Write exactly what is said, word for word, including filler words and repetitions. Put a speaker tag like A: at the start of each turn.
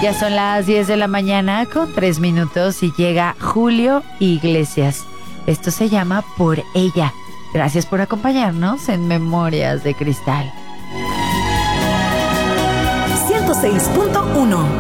A: Ya son las diez de la mañana con tres minutos y llega Julio Iglesias. Esto se llama Por Ella. Gracias por acompañarnos en Memorias de Cristal.
B: ciento seis punto uno